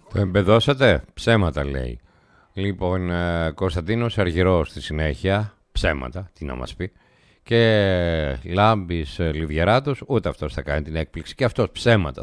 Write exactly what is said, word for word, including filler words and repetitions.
Το εμπεδώσατε, ψέματα λέει. Λοιπόν, ε, Κωνσταντίνος Αργυρός στη συνέχεια, ψέματα, τι να μας πει. Και Λάμπης Λιβιαράτος, ούτε αυτός θα κάνει την έκπληξη. Και αυτός ψέματα